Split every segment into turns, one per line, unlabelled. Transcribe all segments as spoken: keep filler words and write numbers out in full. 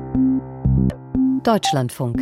Deutschlandfunk.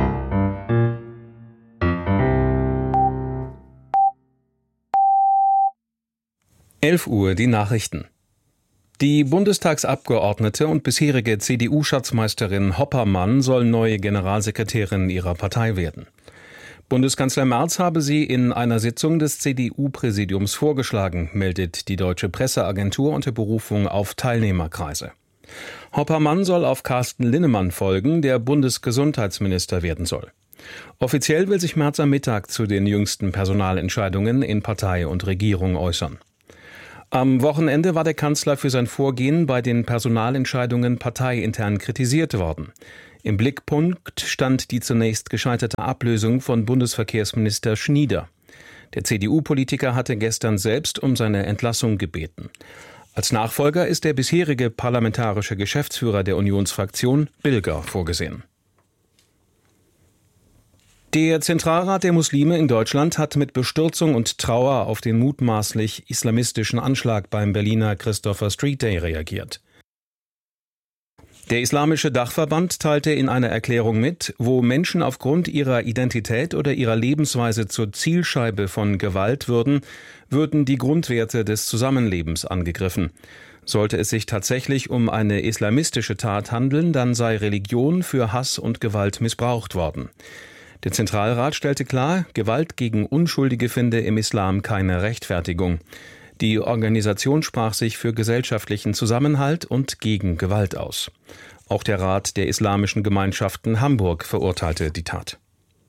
elf Uhr, die Nachrichten. Die Bundestagsabgeordnete und bisherige C D U-Schatzmeisterin Hoppermann soll neue Generalsekretärin ihrer Partei werden. Bundeskanzler Merz habe sie in einer Sitzung des C D U-Präsidiums vorgeschlagen, meldet die Deutsche Presseagentur unter Berufung auf Teilnehmerkreise. Hoppermann soll auf Carsten Linnemann folgen, der Bundesgesundheitsminister werden soll. Offiziell will sich Merz am Mittag zu den jüngsten Personalentscheidungen in Partei und Regierung äußern. Am Wochenende war der Kanzler für sein Vorgehen bei den Personalentscheidungen parteiintern kritisiert worden. Im Blickpunkt stand die zunächst gescheiterte Ablösung von Bundesverkehrsminister Schnieder. Der C D U-Politiker hatte gestern selbst um seine Entlassung gebeten. Als Nachfolger ist der bisherige parlamentarische Geschäftsführer der Unionsfraktion, Bilger, vorgesehen. Der Zentralrat der Muslime in Deutschland hat mit Bestürzung und Trauer auf den mutmaßlich islamistischen Anschlag beim Berliner Christopher Street Day reagiert. Der Islamische Dachverband teilte in einer Erklärung mit, wo Menschen aufgrund ihrer Identität oder ihrer Lebensweise zur Zielscheibe von Gewalt würden, würden die Grundwerte des Zusammenlebens angegriffen. Sollte es sich tatsächlich um eine islamistische Tat handeln, dann sei Religion für Hass und Gewalt missbraucht worden. Der Zentralrat stellte klar, Gewalt gegen Unschuldige finde im Islam keine Rechtfertigung. Die Organisation sprach sich für gesellschaftlichen Zusammenhalt und gegen Gewalt aus. Auch der Rat der Islamischen Gemeinschaften Hamburg verurteilte die Tat.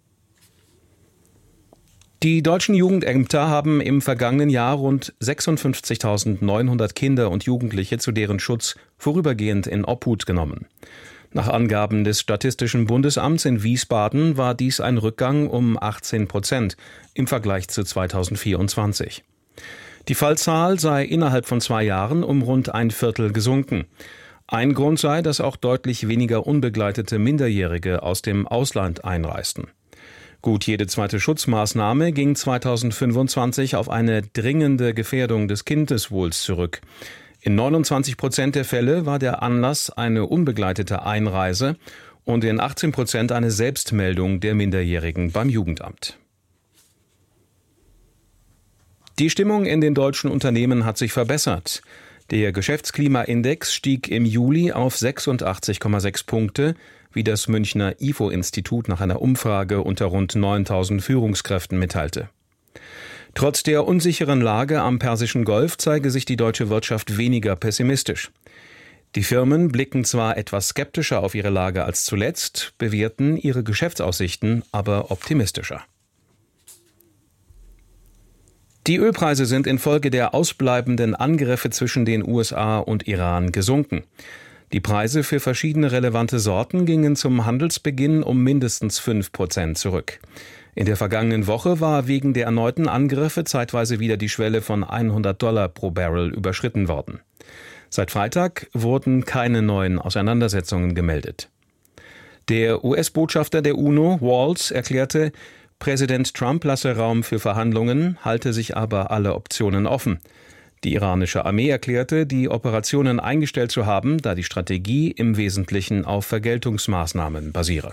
Die deutschen Jugendämter haben im vergangenen Jahr rund sechsundfünfzigtausendneunhundert Kinder und Jugendliche zu deren Schutz vorübergehend in Obhut genommen. Nach Angaben des Statistischen Bundesamts in Wiesbaden war dies ein Rückgang um achtzehn Prozent im Vergleich zu zweitausendvierundzwanzig. Die Fallzahl sei innerhalb von zwei Jahren um rund ein Viertel gesunken. Ein Grund sei, dass auch deutlich weniger unbegleitete Minderjährige aus dem Ausland einreisten. Gut jede zweite Schutzmaßnahme ging zweitausendfünfundzwanzig auf eine dringende Gefährdung des Kindeswohls zurück. In neunundzwanzig Prozent der Fälle war der Anlass eine unbegleitete Einreise und in achtzehn Prozent eine Selbstmeldung der Minderjährigen beim Jugendamt. Die Stimmung in den deutschen Unternehmen hat sich verbessert. Der Geschäftsklimaindex stieg im Juli auf sechsundachtzig Komma sechs Punkte, wie das Münchner I F O-Institut nach einer Umfrage unter rund neuntausend Führungskräften mitteilte. Trotz der unsicheren Lage am Persischen Golf zeige sich die deutsche Wirtschaft weniger pessimistisch. Die Firmen blicken zwar etwas skeptischer auf ihre Lage als zuletzt, bewerten ihre Geschäftsaussichten aber optimistischer. Die Ölpreise sind infolge der ausbleibenden Angriffe zwischen den U S A und Iran gesunken. Die Preise für verschiedene relevante Sorten gingen zum Handelsbeginn um mindestens fünf Prozent zurück. In der vergangenen Woche war wegen der erneuten Angriffe zeitweise wieder die Schwelle von hundert Dollar pro Barrel überschritten worden. Seit Freitag wurden keine neuen Auseinandersetzungen gemeldet. Der U S-Botschafter der UNO, Walls, erklärte, Präsident Trump lasse Raum für Verhandlungen, halte sich aber alle Optionen offen. Die iranische Armee erklärte, die Operationen eingestellt zu haben, da die Strategie im Wesentlichen auf Vergeltungsmaßnahmen basiere.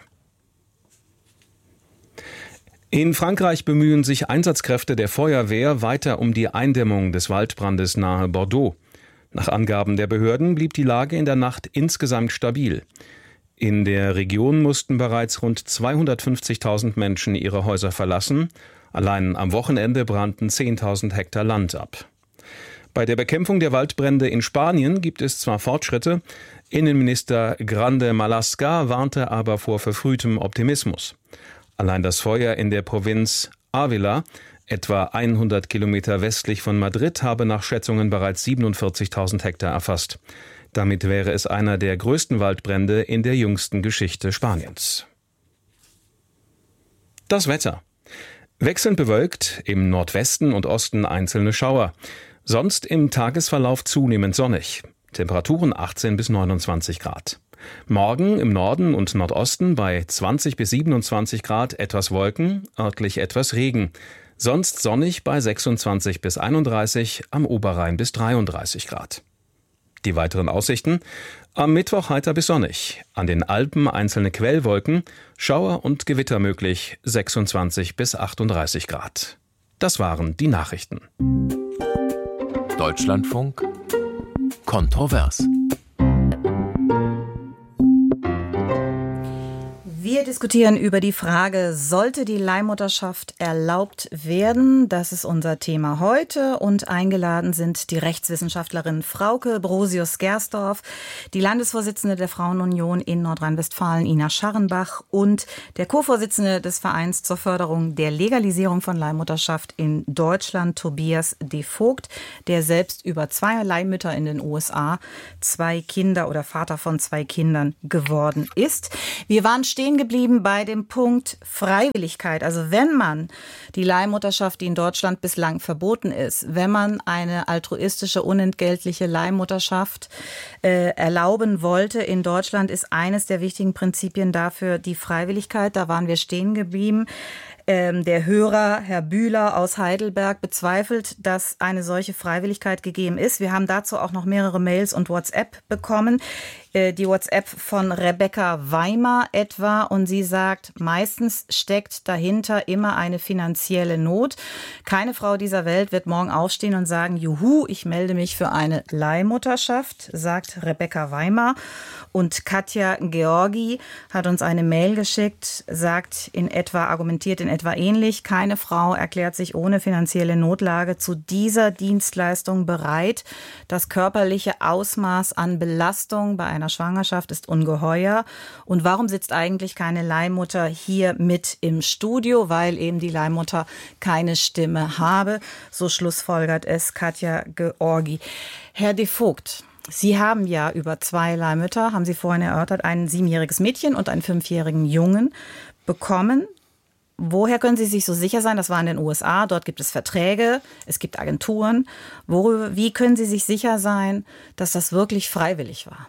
In Frankreich bemühen sich Einsatzkräfte der Feuerwehr weiter um die Eindämmung des Waldbrandes nahe Bordeaux. Nach Angaben der Behörden blieb die Lage in der Nacht insgesamt stabil. In der Region mussten bereits rund zweihundertfünfzigtausend Menschen ihre Häuser verlassen. Allein am Wochenende brannten zehntausend Hektar Land ab. Bei der Bekämpfung der Waldbrände in Spanien gibt es zwar Fortschritte, Innenminister Grande Marlaska warnte aber vor verfrühtem Optimismus. Allein das Feuer in der Provinz Ávila, etwa hundert Kilometer westlich von Madrid, habe nach Schätzungen bereits siebenundvierzigtausend Hektar erfasst. Damit wäre es einer der größten Waldbrände in der jüngsten Geschichte Spaniens. Das Wetter. Wechselnd bewölkt, im Nordwesten und Osten einzelne Schauer. Sonst im Tagesverlauf zunehmend sonnig. Temperaturen achtzehn bis neunundzwanzig Grad. Morgen im Norden und Nordosten bei zwanzig bis siebenundzwanzig Grad etwas Wolken, örtlich etwas Regen. Sonst sonnig bei sechsundzwanzig bis einunddreißig, am Oberrhein bis dreiunddreißig Grad. Die weiteren Aussichten: Am Mittwoch heiter bis sonnig. An den Alpen einzelne Quellwolken, Schauer und Gewitter möglich, sechsundzwanzig bis achtunddreißig Grad. Das waren die Nachrichten.
Deutschlandfunk kontrovers.
Wir diskutieren über die Frage, sollte die Leihmutterschaft erlaubt werden? Das ist unser Thema heute und eingeladen sind die Rechtswissenschaftlerin Frauke Brosius-Gersdorf, die Landesvorsitzende der Frauenunion in Nordrhein-Westfalen Ina Scharrenbach und der Co-Vorsitzende des Vereins zur Förderung der Legalisierung von Leihmutterschaft in Deutschland, Tobias de Vogt, der selbst über zwei Leihmütter in den U S A, zwei Kinder oder Vater von zwei Kindern geworden ist. Wir waren stehen geblieben bei dem Punkt Freiwilligkeit. Also wenn man die Leihmutterschaft, die in Deutschland bislang verboten ist, wenn man eine altruistische, unentgeltliche Leihmutterschaft äh, erlauben wollte in Deutschland, ist eines der wichtigen Prinzipien dafür die Freiwilligkeit. Da waren wir stehen geblieben. Ähm, der Hörer, Herr Bühler aus Heidelberg, bezweifelt, dass eine solche Freiwilligkeit gegeben ist. Wir haben dazu auch noch mehrere Mails und WhatsApp bekommen. Äh, die WhatsApp von Rebecca Weimar etwa, und sie sagt, meistens steckt dahinter immer eine finanzielle Not. Keine Frau dieser Welt wird morgen aufstehen und sagen, juhu, ich melde mich für eine Leihmutterschaft, sagt Rebecca Weimar. Und Katja Georgi hat uns eine Mail geschickt, sagt in etwa, argumentiert in etwa ähnlich. Keine Frau erklärt sich ohne finanzielle Notlage zu dieser Dienstleistung bereit. Das körperliche Ausmaß an Belastung bei einer Schwangerschaft ist ungeheuer. Und warum sitzt eigentlich keine Leihmutter hier mit im Studio? Weil eben die Leihmutter keine Stimme habe. So schlussfolgert es Katja Georgi. Herr de Vogt, Sie haben ja über zwei Leihmütter, haben Sie vorhin erörtert, ein siebenjähriges Mädchen und einen fünfjährigen Jungen bekommen. Woher können Sie sich so sicher sein? Das war in den U S A, dort gibt es Verträge, es gibt Agenturen. Worüber, wie können Sie sich sicher sein, dass das wirklich freiwillig war?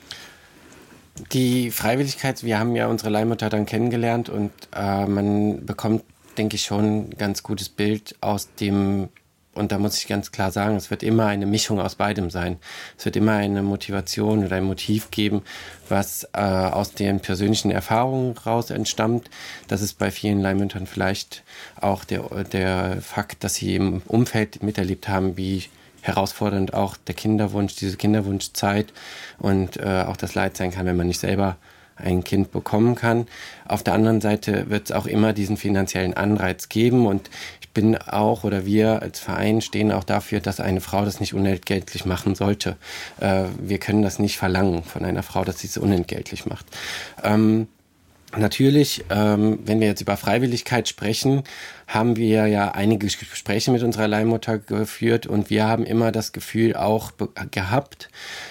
Die Freiwilligkeit, wir haben ja unsere Leihmutter dann kennengelernt und äh, man bekommt, denke ich, schon ein ganz gutes Bild aus dem. Und da muss ich ganz klar sagen, es wird immer eine Mischung aus beidem sein. Es wird immer eine Motivation oder ein Motiv geben, was äh, aus den persönlichen Erfahrungen raus entstammt. Das ist bei vielen Leihmüttern vielleicht auch der, der Fakt, dass sie im Umfeld miterlebt haben, wie herausfordernd auch der Kinderwunsch, diese Kinderwunschzeit und äh, auch das Leid sein kann, wenn man nicht selber ein Kind bekommen kann. Auf der anderen Seite wird es auch immer diesen finanziellen Anreiz geben und ich bin auch oder wir als Verein stehen auch dafür, dass eine Frau das nicht unentgeltlich machen sollte. Äh, wir können das nicht verlangen von einer Frau, dass sie es unentgeltlich macht. Ähm, Natürlich, ähm, wenn wir jetzt über Freiwilligkeit sprechen, haben wir ja einige Gespräche mit unserer Leihmutter geführt und wir haben immer das Gefühl auch be- gehabt,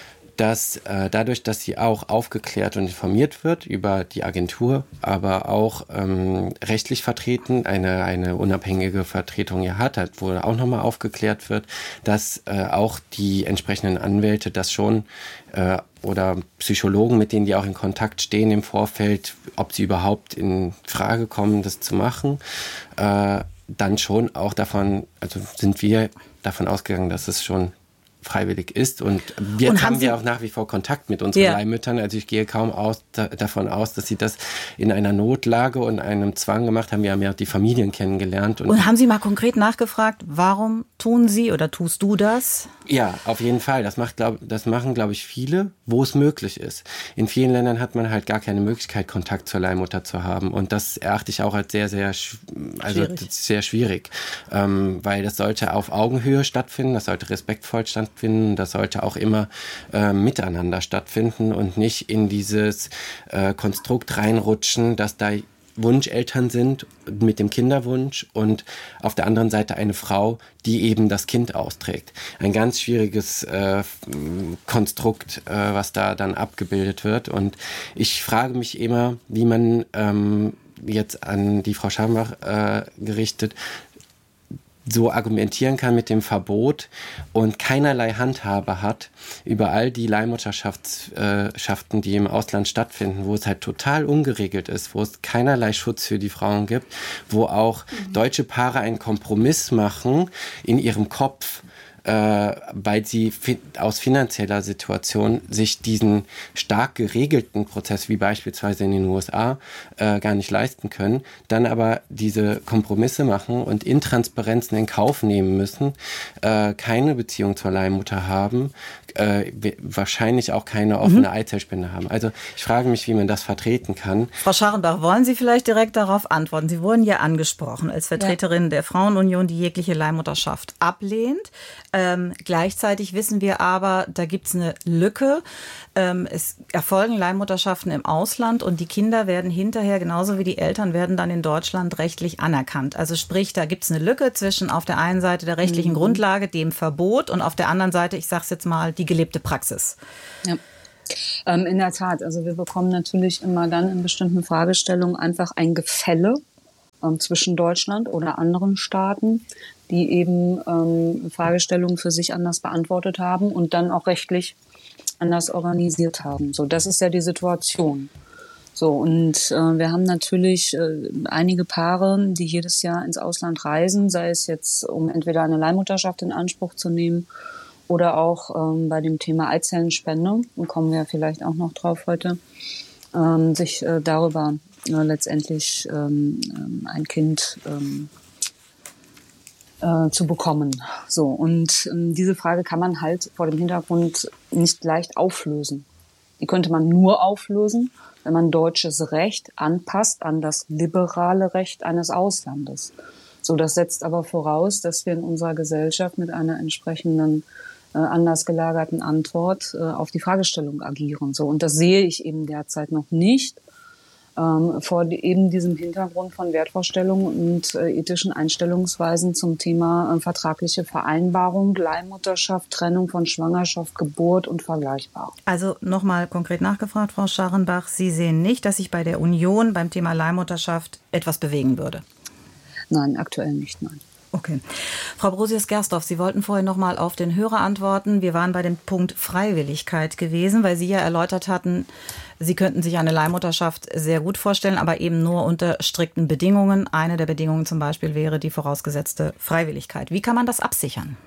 dass äh, dadurch, dass sie auch aufgeklärt und informiert wird über die Agentur, aber auch ähm, rechtlich vertreten, eine, eine unabhängige Vertretung ja hat, wo auch nochmal aufgeklärt wird, dass äh, auch die entsprechenden Anwälte das schon äh, oder Psychologen, mit denen die auch in Kontakt stehen im Vorfeld, ob sie überhaupt in Frage kommen, das zu machen, äh, dann schon auch davon, also sind wir davon ausgegangen, dass es schon freiwillig ist und jetzt und haben, haben wir auch nach wie vor Kontakt mit unseren ja. Leihmüttern, also ich gehe kaum aus, da, davon aus, dass sie das in einer Notlage und einem Zwang gemacht haben. Wir haben ja auch die Familien kennengelernt. Und,
und haben Sie mal konkret nachgefragt, warum tun Sie oder tust du das?
Ja, auf jeden Fall. Das macht, glaub, das machen, glaube ich, viele, wo es möglich ist. In vielen Ländern hat man halt gar keine Möglichkeit, Kontakt zur Leihmutter zu haben und das erachte ich auch als sehr, sehr, also schwierig. sehr schwierig, ähm, weil das sollte auf Augenhöhe stattfinden, das sollte respektvoll stattfinden. Das sollte auch immer äh, miteinander stattfinden und nicht in dieses äh, Konstrukt reinrutschen, dass da Wunscheltern sind mit dem Kinderwunsch und auf der anderen Seite eine Frau, die eben das Kind austrägt. Ein ganz schwieriges äh, Konstrukt, äh, was da dann abgebildet wird. Und ich frage mich immer, wie man ähm, jetzt an die Frau Scharrenbach äh, gerichtet so argumentieren kann mit dem Verbot und keinerlei Handhabe hat über all die Leihmutterschaften, die im Ausland stattfinden, wo es halt total ungeregelt ist, wo es keinerlei Schutz für die Frauen gibt, wo auch mhm. deutsche Paare einen Kompromiss machen in ihrem Kopf, äh, weil sie fi- aus finanzieller Situation sich diesen stark geregelten Prozess, wie beispielsweise in den U S A, äh, gar nicht leisten können, dann aber diese Kompromisse machen und Intransparenzen in Kauf nehmen müssen, äh, keine Beziehung zur Leihmutter haben, äh, wahrscheinlich auch keine offene mhm. Eizellspende haben. Also ich frage mich, wie man das vertreten kann.
Frau Scharrenbach, wollen Sie vielleicht direkt darauf antworten? Sie wurden ja angesprochen als Vertreterin ja. der Frauenunion, die jegliche Leihmutterschaft ablehnt. Ähm, gleichzeitig wissen wir aber, da gibt es eine Lücke. Ähm, es erfolgen Leihmutterschaften im Ausland und die Kinder werden hinterher, genauso wie die Eltern, werden dann in Deutschland rechtlich anerkannt. Also sprich, da gibt es eine Lücke zwischen auf der einen Seite der rechtlichen mhm. Grundlage, dem Verbot, und auf der anderen Seite, ich sage es jetzt mal, die gelebte Praxis.
Ja. Ähm, in der Tat, also wir bekommen natürlich immer dann in bestimmten Fragestellungen einfach ein Gefälle ähm, zwischen Deutschland oder anderen Staaten, die eben ähm, Fragestellungen für sich anders beantwortet haben und dann auch rechtlich anders organisiert haben. So, das ist ja die Situation. So, und äh, wir haben natürlich äh, einige Paare, die jedes Jahr ins Ausland reisen, sei es jetzt, um entweder eine Leihmutterschaft in Anspruch zu nehmen oder auch ähm, bei dem Thema Eizellenspende, und kommen wir vielleicht auch noch drauf heute, ähm, sich äh, darüber äh, letztendlich ähm, ein Kind ähm, äh, zu bekommen. So, und ähm, diese Frage kann man halt vor dem Hintergrund nicht leicht auflösen. Die könnte man nur auflösen, wenn man deutsches Recht anpasst an das liberale Recht eines Auslandes. So, das setzt aber voraus, dass wir in unserer Gesellschaft mit einer entsprechenden äh, anders gelagerten Antwort äh, auf die Fragestellung agieren. So, und das sehe ich eben derzeit noch nicht, ähm, vor die, eben diesem Hintergrund von Wertvorstellungen und äh, ethischen Einstellungsweisen zum Thema äh, vertragliche Vereinbarung, Leihmutterschaft, Trennung von Schwangerschaft, Geburt und vergleichbar.
Also nochmal konkret nachgefragt, Frau Scharrenbach, Sie sehen nicht, dass sich bei der Union beim Thema Leihmutterschaft etwas bewegen würde?
Nein, aktuell nicht, nein.
Okay. Frau Brosius-Gersdorf, Sie wollten vorhin noch mal auf den Hörer antworten. Wir waren bei dem Punkt Freiwilligkeit gewesen, weil Sie ja erläutert hatten, Sie könnten sich eine Leihmutterschaft sehr gut vorstellen, aber eben nur unter strikten Bedingungen. Eine der Bedingungen zum Beispiel wäre die vorausgesetzte Freiwilligkeit. Wie kann man das absichern?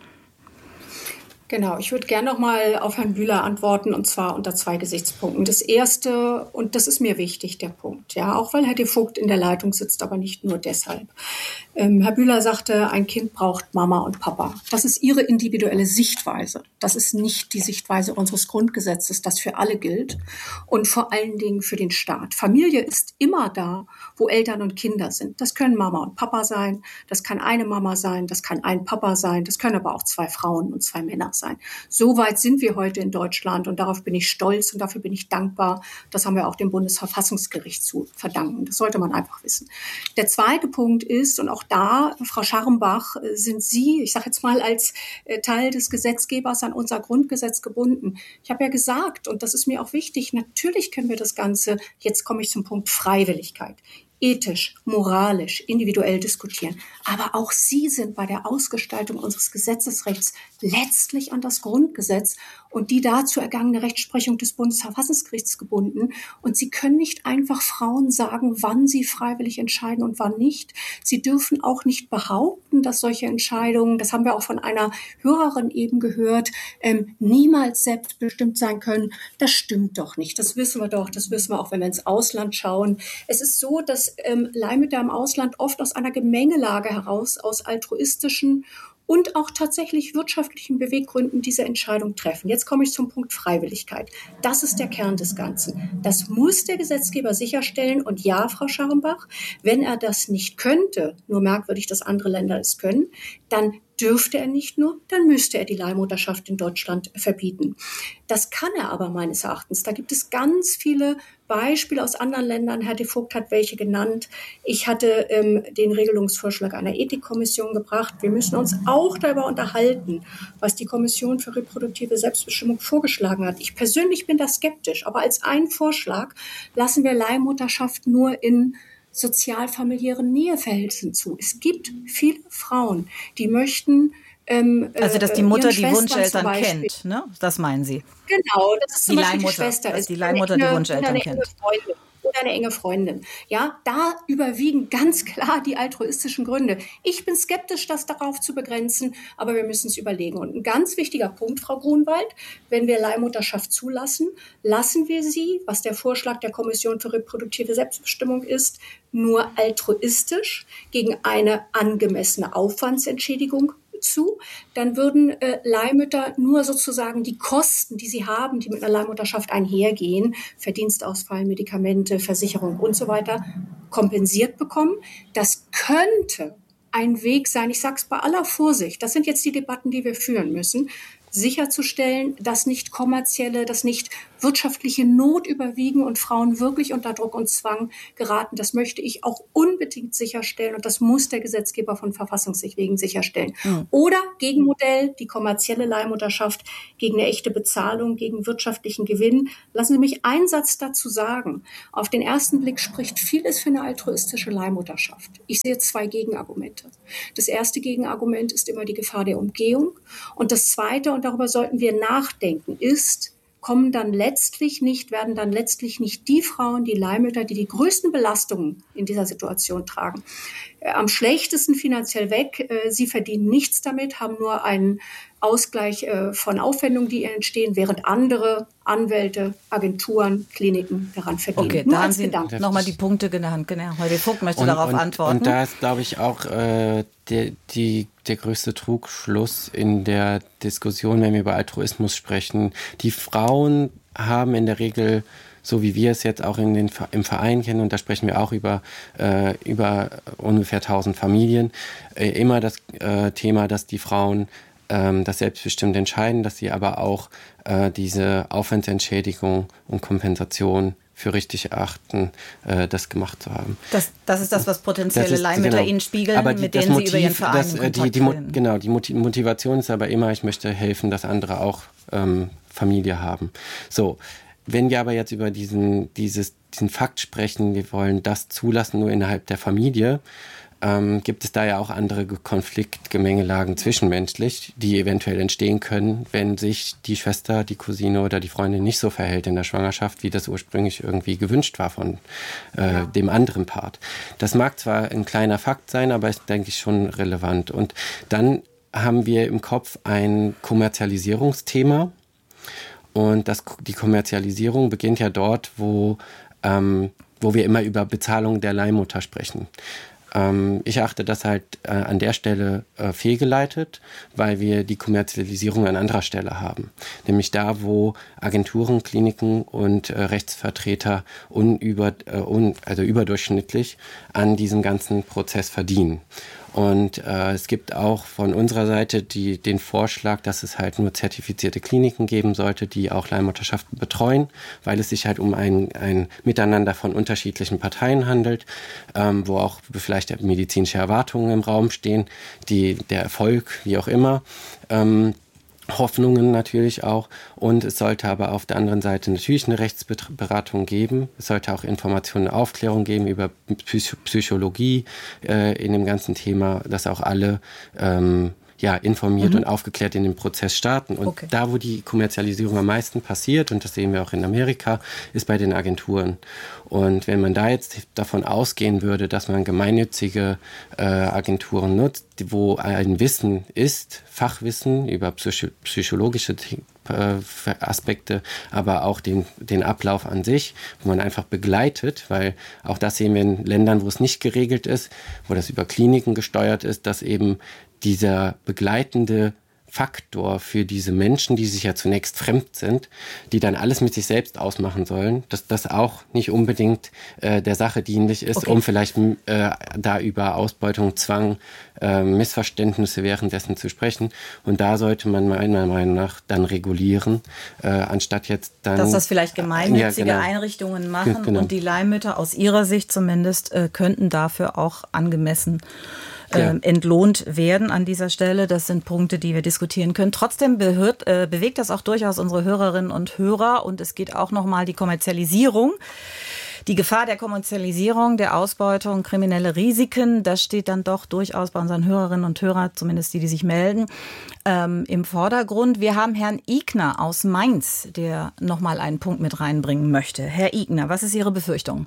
Genau, ich würde gerne noch mal auf Herrn Bühler antworten, und zwar unter zwei Gesichtspunkten. Das erste, und das ist mir wichtig, der Punkt, ja, auch weil Herr de Vogt in der Leitung sitzt, aber nicht nur deshalb. Ähm, Herr Bühler sagte, ein Kind braucht Mama und Papa. Das ist Ihre individuelle Sichtweise. Das ist nicht die Sichtweise unseres Grundgesetzes, das für alle gilt und vor allen Dingen für den Staat. Familie ist immer da, wo Eltern und Kinder sind. Das können Mama und Papa sein, das kann eine Mama sein, das kann ein Papa sein, das können aber auch zwei Frauen und zwei Männer sein. So weit sind wir heute in Deutschland, und darauf bin ich stolz und dafür bin ich dankbar. Das haben wir auch dem Bundesverfassungsgericht zu verdanken. Das sollte man einfach wissen. Der zweite Punkt ist, und auch da, Frau Scharrenbach, sind Sie, ich sage jetzt mal, als Teil des Gesetzgebers an unser Grundgesetz gebunden. Ich habe ja gesagt, und das ist mir auch wichtig, natürlich können wir das Ganze, jetzt komme ich zum Punkt Freiwilligkeit, ethisch, moralisch, individuell diskutieren. Aber auch Sie sind bei der Ausgestaltung unseres Gesetzesrechts letztlich an das Grundgesetz und die dazu ergangene Rechtsprechung des Bundesverfassungsgerichts gebunden. Und Sie können nicht einfach Frauen sagen, wann sie freiwillig entscheiden und wann nicht. Sie dürfen auch nicht behaupten, dass solche Entscheidungen, das haben wir auch von einer Hörerin eben gehört, ähm, niemals selbstbestimmt sein können. Das stimmt doch nicht. Das wissen wir doch. Das wissen wir auch, wenn wir ins Ausland schauen. Es ist so, dass ähm, Leihmütter im Ausland oft aus einer Gemengelage heraus, aus altruistischen und auch tatsächlich wirtschaftlichen Beweggründen diese Entscheidung treffen. Jetzt komme ich zum Punkt Freiwilligkeit. Das ist der Kern des Ganzen. Das muss der Gesetzgeber sicherstellen. Und ja, Frau Scharrenbach, wenn er das nicht könnte, nur merkwürdig, dass andere Länder es können, dann dürfte er nicht nur, dann müsste er die Leihmutterschaft in Deutschland verbieten. Das kann er aber meines Erachtens. Da gibt es ganz viele Beispiele aus anderen Ländern. Herr de Vogt hat welche genannt. Ich hatte ähm, den Regelungsvorschlag einer Ethikkommission gebracht. Wir müssen uns auch darüber unterhalten, was die Kommission für reproduktive Selbstbestimmung vorgeschlagen hat. Ich persönlich bin da skeptisch, aber als einen Vorschlag lassen wir Leihmutterschaft nur in sozial-familiären Näheverhältnissen zu. Es gibt viele Frauen, die möchten ähm,
also, dass die Mutter die Wunscheltern kennt, ne? Das meinen Sie?
Genau, dass es zum
die
Beispiel
Leihmutter,
die Schwester
dass
ist.
die Leihmutter die Wunscheltern
eine
kennt.
Freundin oder eine enge Freundin. Ja, da überwiegen ganz klar die altruistischen Gründe. Ich bin skeptisch, das darauf zu begrenzen, aber wir müssen es überlegen. Und ein ganz wichtiger Punkt, Frau Grunwald, wenn wir Leihmutterschaft zulassen, lassen wir sie, was der Vorschlag der Kommission für reproduktive Selbstbestimmung ist, nur altruistisch gegen eine angemessene Aufwandsentschädigung zu, dann würden äh, Leihmütter nur sozusagen die Kosten, die sie haben, die mit einer Leihmutterschaft einhergehen, Verdienstausfall, Medikamente, Versicherung und so weiter, kompensiert bekommen. Das könnte ein Weg sein, ich sage es bei aller Vorsicht, das sind jetzt die Debatten, die wir führen müssen, sicherzustellen, dass nicht kommerzielle, dass nicht wirtschaftliche Not überwiegen und Frauen wirklich unter Druck und Zwang geraten. Das möchte ich auch unbedingt sicherstellen und das muss der Gesetzgeber von Verfassungssicht wegen sicherstellen. Mhm. Oder Gegenmodell, die kommerzielle Leihmutterschaft gegen eine echte Bezahlung, gegen wirtschaftlichen Gewinn. Lassen Sie mich einen Satz dazu sagen. Auf den ersten Blick spricht vieles für eine altruistische Leihmutterschaft. Ich sehe zwei Gegenargumente. Das erste Gegenargument ist immer die Gefahr der Umgehung und das zweite, und darüber sollten wir nachdenken, ist, kommen dann letztlich nicht, werden dann letztlich nicht die Frauen, die Leihmütter, die die größten Belastungen in dieser Situation tragen, äh, am schlechtesten finanziell weg. Äh, sie verdienen nichts damit, haben nur einen Ausgleich äh, von Aufwendungen, die entstehen, während andere Anwälte, Agenturen, Kliniken daran verdienen.
Okay,
nur
da haben
als
Sie
Gedanke.
nochmal die Punkte genannt. Genau. Heidi Vogt möchte
und,
darauf
und,
antworten.
Und da ist, glaube ich, auch äh, der, die, der größte Trugschluss in der Diskussion, wenn wir über Altruismus sprechen. Die Frauen haben in der Regel, so wie wir es jetzt auch in den, im Verein kennen, und da sprechen wir auch über, äh, über ungefähr tausend Familien, äh, immer das äh, Thema, dass die Frauen ähm, das selbstbestimmt entscheiden, dass sie aber auch äh, diese Aufwandsentschädigung und Kompensation für richtig erachten, äh, das gemacht zu haben.
Das, das ist das, was potenzielle
ist,
Leihmütter
genau.
Ihnen spiegeln,
aber die,
mit denen
Motiv,
Sie über Ihren Verein
das,
in Kontakt
die, die,
treten.
Genau, die Motivation ist aber immer, ich möchte helfen, dass andere auch ähm, Familie haben. So, wenn wir aber jetzt über diesen, dieses, diesen Fakt sprechen, wir wollen das zulassen nur innerhalb der Familie, ähm, gibt es da ja auch andere Konfliktgemengelagen zwischenmenschlich, die eventuell entstehen können, wenn sich die Schwester, die Cousine oder die Freundin nicht so verhält in der Schwangerschaft, wie das ursprünglich irgendwie gewünscht war von äh, ja. dem anderen Part. Das mag zwar ein kleiner Fakt sein, aber ist, denke ich, schon relevant. Und dann haben wir im Kopf ein Kommerzialisierungsthema. Und das, die Kommerzialisierung beginnt ja dort, wo, ähm, wo wir immer über Bezahlung der Leihmutter sprechen. Ähm, ich achte das halt äh, an der Stelle äh, fehlgeleitet, weil wir die Kommerzialisierung an anderer Stelle haben. Nämlich da, wo Agenturen, Kliniken und äh, Rechtsvertreter unüber, äh, un, also überdurchschnittlich an diesem ganzen Prozess verdienen. Und äh, es gibt auch von unserer Seite die, den Vorschlag, dass es halt nur zertifizierte Kliniken geben sollte, die auch Leihmutterschaften betreuen, weil es sich halt um ein, ein Miteinander von unterschiedlichen Parteien handelt, ähm, wo auch vielleicht medizinische Erwartungen im Raum stehen, die, der Erfolg, wie auch immer, ähm, Hoffnungen natürlich auch, und es sollte aber auf der anderen Seite natürlich eine Rechtsberatung geben. Es sollte auch Informationen und Aufklärung geben über Psych- Psychologie äh, in dem ganzen Thema, dass auch alle ähm, ja, informiert mhm. und aufgeklärt in den Prozess starten. Und okay. da, wo die Kommerzialisierung am meisten passiert, und das sehen wir auch in Amerika, ist bei den Agenturen. Und wenn man da jetzt davon ausgehen würde, dass man gemeinnützige äh, Agenturen nutzt, wo ein Wissen ist, Fachwissen über psycho- psychologische äh, Aspekte, aber auch den, den Ablauf an sich, wo man einfach begleitet, weil auch das sehen wir in Ländern, wo es nicht geregelt ist, wo das über Kliniken gesteuert ist, dass eben dieser begleitende Faktor für diese Menschen, die sich ja zunächst fremd sind, die dann alles mit sich selbst ausmachen sollen, dass das auch nicht unbedingt äh, der Sache dienlich ist, okay. um vielleicht äh, da über Ausbeutung, Zwang, äh, Missverständnisse währenddessen zu sprechen. Und da sollte man meiner Meinung nach dann regulieren, äh, anstatt jetzt dann...
Dass das vielleicht gemeinnützige
ja, genau.
Einrichtungen machen
genau.
und die Leihmütter aus ihrer Sicht zumindest äh, könnten dafür auch angemessen
Ja.
äh, entlohnt werden an dieser Stelle. Das sind Punkte, die wir diskutieren können. Trotzdem behört, äh, bewegt das auch durchaus unsere Hörerinnen und Hörer, und es geht auch nochmal die Kommerzialisierung. Die Gefahr der Kommerzialisierung, der Ausbeutung, kriminelle Risiken, das steht dann doch durchaus bei unseren Hörerinnen und Hörern, zumindest die, die sich melden, ähm, im Vordergrund. Wir haben Herrn Igner aus Mainz, der nochmal einen Punkt mit reinbringen möchte. Herr Igner, was ist Ihre Befürchtung?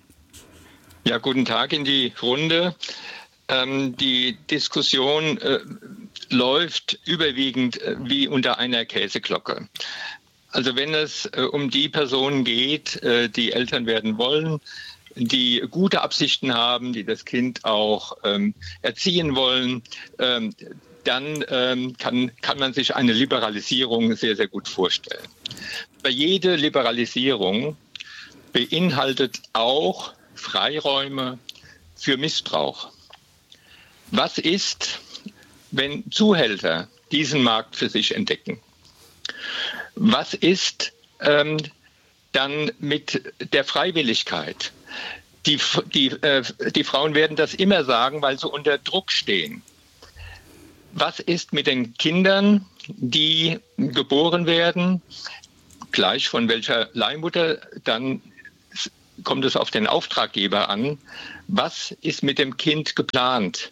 Ja, guten Tag in die Runde. Ähm, die Diskussion äh, läuft überwiegend äh, wie unter einer Käseglocke. Also wenn es äh, um die Personen geht, äh, die Eltern werden wollen, die gute Absichten haben, die das Kind auch ähm, erziehen wollen, ähm, dann ähm, kann, kann man sich eine Liberalisierung sehr, sehr gut vorstellen. Aber jede Liberalisierung beinhaltet auch Freiräume für Missbrauch. Was ist, wenn Zuhälter diesen Markt für sich entdecken? Was ist ähm, dann mit der Freiwilligkeit? Die, die, äh, die Frauen werden das immer sagen, weil sie unter Druck stehen. Was ist mit den Kindern, die geboren werden, gleich von welcher Leihmutter, dann kommt es auf den Auftraggeber an. Was ist mit dem Kind geplant?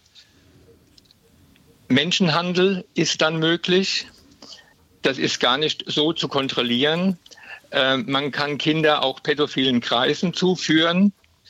Menschenhandel ist dann möglich. Das ist gar nicht so zu kontrollieren. Äh, man kann Kinder auch pädophilen Kreisen zuführen.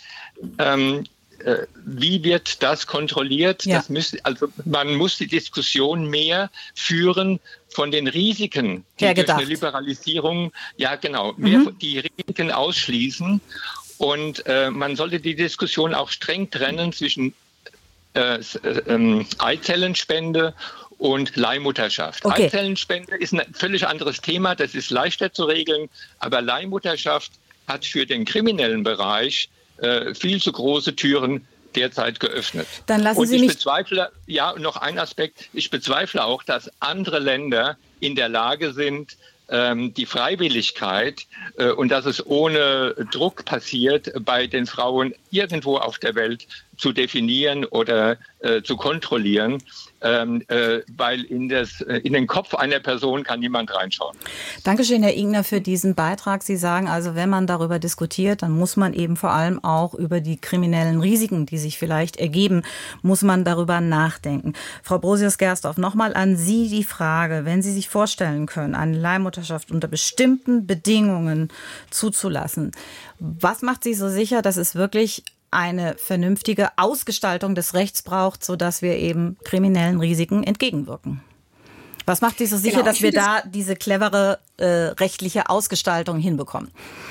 Ähm, äh, wie wird das kontrolliert? Ja. Das müß, also man muss die Diskussion mehr führen von den Risiken, die durch eine Liberalisierung, ja genau, mehr mhm. die Risiken ausschließen. Und äh, man sollte die Diskussion auch streng trennen zwischen Äh, äh, Eizellenspende und Leihmutterschaft. Okay. Eizellenspende ist ein völlig anderes Thema, das ist leichter zu regeln, aber Leihmutterschaft hat für den kriminellen Bereich äh, viel zu große Türen derzeit geöffnet.
Dann lassen
und
Sie
ich
mich
bezweifle, ja, noch ein Aspekt, ich bezweifle auch, dass andere Länder in der Lage sind, ähm, die Freiwilligkeit äh, und dass es ohne Druck passiert, bei den Frauen irgendwo auf der Welt zu definieren oder äh, zu kontrollieren, ähm, äh, weil in, das, äh, in den Kopf einer Person kann niemand reinschauen.
Dankeschön, Herr Igner, für diesen Beitrag. Sie sagen also, wenn man darüber diskutiert, dann muss man eben vor allem auch über die kriminellen Risiken, die sich vielleicht ergeben, muss man darüber nachdenken. Frau Brosius-Gersdorf, nochmal an Sie die Frage, wenn Sie sich vorstellen können, eine Leihmutterschaft unter bestimmten Bedingungen zuzulassen, was macht Sie so sicher, dass es wirklich eine vernünftige Ausgestaltung des Rechts braucht, sodass wir eben kriminellen Risiken entgegenwirken? Was macht Sie so sicher, genau, dass wir da diese clevere äh, rechtliche Ausgestaltung hinbekommen?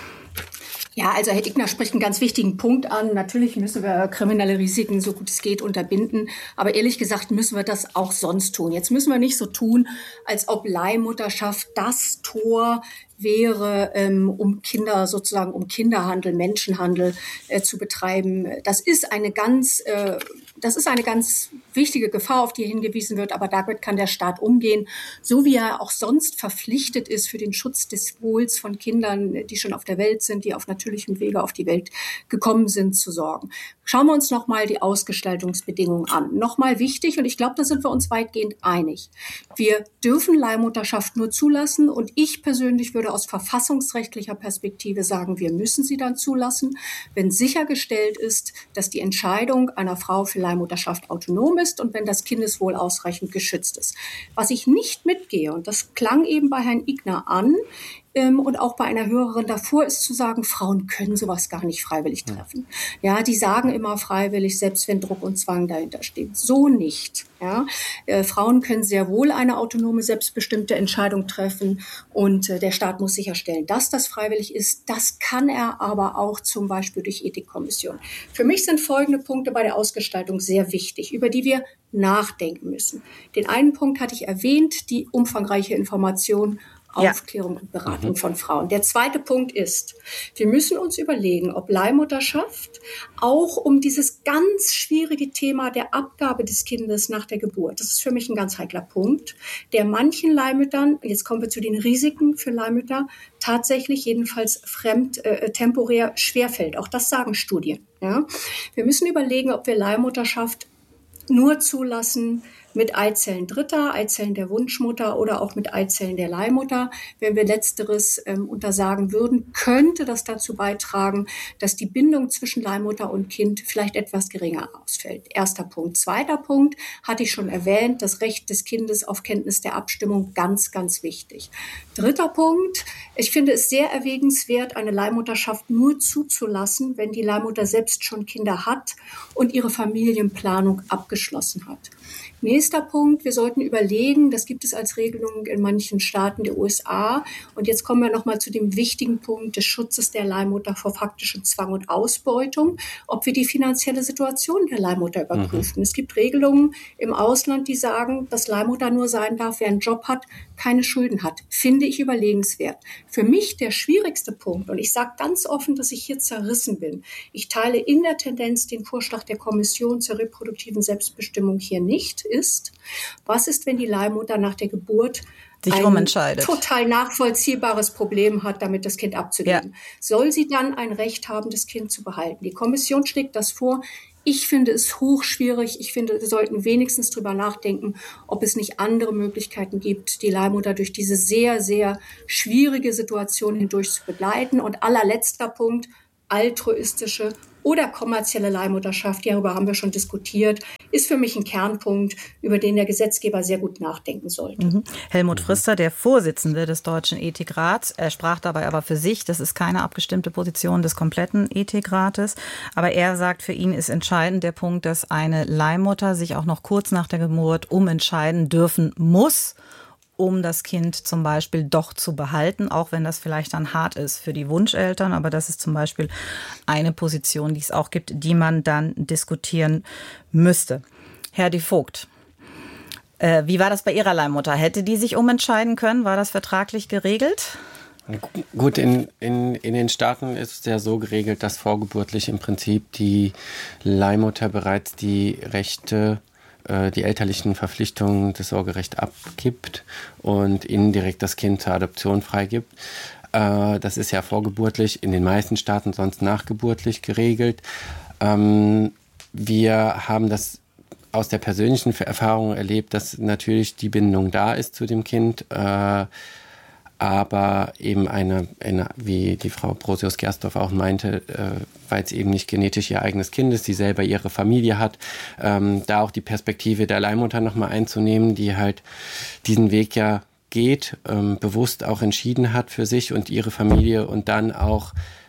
Ja, also Herr Igner spricht einen ganz wichtigen Punkt an. Natürlich müssen wir kriminelle Risiken, so gut es geht, unterbinden. Aber ehrlich gesagt müssen wir das auch sonst tun. Jetzt müssen wir nicht so tun, als ob Leihmutterschaft das Tor wäre, ähm, um Kinder sozusagen, um Kinderhandel, Menschenhandel äh, zu betreiben. Das ist eine ganz, äh, das ist eine ganz wichtige Gefahr, auf die hingewiesen wird. Aber damit kann der Staat umgehen, so wie er auch sonst verpflichtet ist für den Schutz des Wohls von Kindern, die schon auf der Welt sind, die auf natürlichem Wege auf die Welt gekommen sind, zu sorgen. Schauen wir uns nochmal die Ausgestaltungsbedingungen an. Nochmal wichtig, und ich glaube, da sind wir uns weitgehend einig. Wir dürfen Leihmutterschaft nur zulassen, und ich persönlich würde aus verfassungsrechtlicher Perspektive sagen, wir müssen sie dann zulassen, wenn sichergestellt ist, dass die Entscheidung einer Frau für Leihmutterschaft autonom ist und wenn das Kindeswohl ausreichend geschützt ist. Was ich nicht mitgehe, und das klang eben bei Herrn Igner an, Ähm, und auch bei einer Hörerin davor, ist zu sagen, Frauen können sowas gar nicht freiwillig treffen. Ja, die sagen immer freiwillig, selbst wenn Druck und Zwang dahinter steht. So nicht. Ja, äh, Frauen können sehr wohl eine autonome, selbstbestimmte Entscheidung treffen, und äh, der Staat muss sicherstellen, dass das freiwillig ist. Das kann er aber auch zum Beispiel durch Ethikkommissionen. Für mich sind folgende Punkte bei der Ausgestaltung sehr wichtig, über die wir nachdenken müssen. Den einen Punkt hatte ich erwähnt, die umfangreiche Information, Aufklärung und Beratung mhm. von Frauen. Der zweite Punkt ist, wir müssen uns überlegen, ob Leihmutterschaft auch um dieses ganz schwierige Thema der Abgabe des Kindes nach der Geburt, das ist für mich ein ganz heikler Punkt, der manchen Leihmüttern, jetzt kommen wir zu den Risiken für Leihmütter, tatsächlich jedenfalls fremd, äh, temporär schwerfällt. Auch das sagen Studien. Ja? Wir müssen überlegen, ob wir Leihmutterschaft nur zulassen, mit Eizellen Dritter, Eizellen der Wunschmutter oder auch mit Eizellen der Leihmutter. Wenn wir Letzteres ähm, untersagen würden, könnte das dazu beitragen, dass die Bindung zwischen Leihmutter und Kind vielleicht etwas geringer ausfällt. Erster Punkt. Zweiter Punkt, hatte ich schon erwähnt, das Recht des Kindes auf Kenntnis der Abstimmung, ganz, ganz wichtig. Dritter Punkt, ich finde es sehr erwägenswert, eine Leihmutterschaft nur zuzulassen, wenn die Leihmutter selbst schon Kinder hat und ihre Familienplanung abgeschlossen hat. Nächster Punkt, wir sollten überlegen, das gibt es als Regelung in manchen Staaten der U S A. Und jetzt kommen wir nochmal zu dem wichtigen Punkt des Schutzes der Leihmutter vor faktischem Zwang und Ausbeutung, ob wir die finanzielle Situation der Leihmutter überprüfen. Mhm. Es gibt Regelungen im Ausland, die sagen, dass Leihmutter nur sein darf, wer einen Job hat, keine Schulden hat. Finde ich überlegenswert. Für mich der schwierigste Punkt, und ich sage ganz offen, dass ich hier zerrissen bin. Ich teile in der Tendenz den Vorschlag der Kommission zur reproduktiven Selbstbestimmung hier nicht, ist, was ist, wenn die Leihmutter nach der Geburt
sich
ein
umentscheidet,
total nachvollziehbares Problem hat, damit das Kind abzugeben. Ja. Soll sie dann ein Recht haben, das Kind zu behalten? Die Kommission schlägt das vor. Ich finde es hochschwierig. Ich finde, wir sollten wenigstens drüber nachdenken, ob es nicht andere Möglichkeiten gibt, die Leihmutter durch diese sehr, sehr schwierige Situation hindurch zu begleiten. Und allerletzter Punkt, altruistische oder kommerzielle Leihmutterschaft, darüber haben wir schon diskutiert, ist für mich ein Kernpunkt, über den der Gesetzgeber sehr gut nachdenken sollte.
Mhm. Helmut Frister, der Vorsitzende des Deutschen Ethikrats, er sprach dabei aber für sich, das ist keine abgestimmte Position des kompletten Ethikrates, aber er sagt, für ihn ist entscheidend der Punkt, dass eine Leihmutter sich auch noch kurz nach der Geburt umentscheiden dürfen muss, um das Kind zum Beispiel doch zu behalten, auch wenn das vielleicht dann hart ist für die Wunscheltern. Aber das ist zum Beispiel eine Position, die es auch gibt, die man dann diskutieren müsste. Herr de Vogt, äh, wie war das bei Ihrer Leihmutter? Hätte die sich umentscheiden können? War das vertraglich geregelt?
Gut, in, in, in den Staaten ist es ja so geregelt, dass vorgeburtlich im Prinzip die Leihmutter bereits die Rechte, die elterlichen Verpflichtungen des Sorgerechts abgibt und indirekt das Kind zur Adoption freigibt. Das ist ja vorgeburtlich, in den meisten Staaten sonst nachgeburtlich geregelt. Wir haben das aus der persönlichen Erfahrung erlebt, dass natürlich die Bindung da ist zu dem Kind, aber eben eine, eine, wie die Frau Brosius-Gersdorf auch meinte, äh, weil es eben nicht genetisch ihr eigenes Kind ist, sie selber ihre Familie hat, ähm, da auch die Perspektive der Leihmutter nochmal einzunehmen, die halt diesen Weg ja geht, ähm, bewusst auch entschieden hat für sich und ihre Familie und dann auch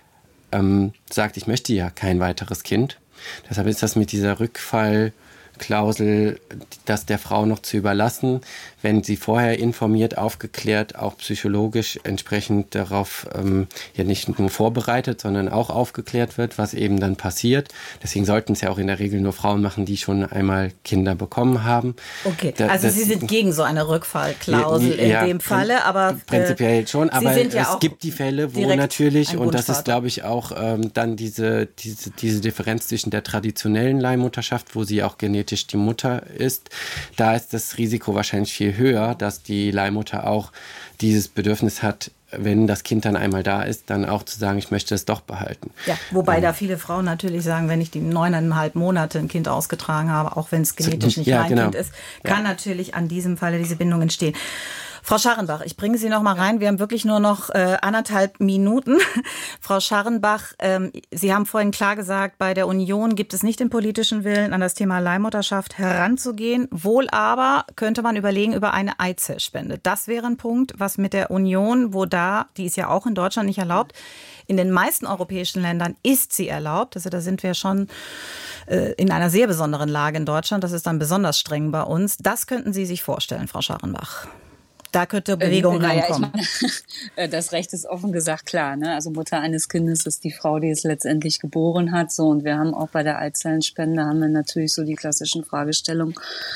ähm, sagt, ich möchte ja kein weiteres Kind. Deshalb ist das mit dieser Rückfall Klausel, das der Frau noch zu überlassen, wenn sie vorher informiert, aufgeklärt, auch psychologisch entsprechend darauf ähm, ja nicht nur vorbereitet, sondern auch aufgeklärt wird, was eben dann passiert. Deswegen sollten es ja auch in der Regel nur Frauen machen, die schon einmal Kinder bekommen haben.
Okay, da, also das, Sie sind gegen so eine Rückfallklausel
ja,
in dem Falle, aber
prinzipiell schon, aber
Sie sind ja
es
auch
gibt die Fälle, wo natürlich, und das ist, glaube ich, auch ähm, dann diese, diese, diese Differenz zwischen der traditionellen Leihmutterschaft, wo sie auch genetisch die Mutter ist, da ist das Risiko wahrscheinlich viel höher, dass die Leihmutter auch dieses Bedürfnis hat, wenn das Kind dann einmal da ist, dann auch zu sagen, ich möchte es doch behalten.
Ja, wobei ähm, da viele Frauen natürlich sagen, wenn ich die neuneinhalb Monate ein Kind ausgetragen habe, auch wenn es genetisch nicht ja, mein genau. Kind ist, kann ja. natürlich an diesem Falle diese Bindung entstehen. Frau Scharrenbach, ich bringe Sie noch mal rein. Wir haben wirklich nur noch äh, anderthalb Minuten. Frau Scharrenbach, ähm, Sie haben vorhin klar gesagt, bei der Union gibt es nicht den politischen Willen, an das Thema Leihmutterschaft heranzugehen. Wohl aber könnte man überlegen über eine Eizellspende. Das wäre ein Punkt, was mit der Union, wo da, die ist ja auch in Deutschland nicht erlaubt, in den meisten europäischen Ländern ist sie erlaubt. Also da sind wir schon äh, in einer sehr besonderen Lage in Deutschland. Das ist dann besonders streng bei uns. Das könnten Sie sich vorstellen, Frau Scharrenbach? Da könnte Bewegung
naja,
reinkommen.
Ich meine, das Recht ist offen gesagt klar. Ne? Also Mutter eines Kindes ist die Frau, die es letztendlich geboren hat. So, und wir haben auch bei der Eizellenspende haben wir natürlich so die klassischen Fragestellungen,